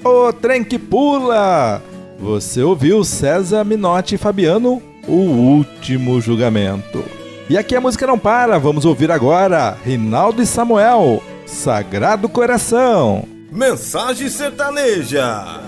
O Trem que Pula. Você ouviu César Menotti e Fabiano, O Último Julgamento. E aqui a música não para, vamos ouvir agora Rinaldo e Samuel, Sagrado Coração. Mensagem Sertaneja.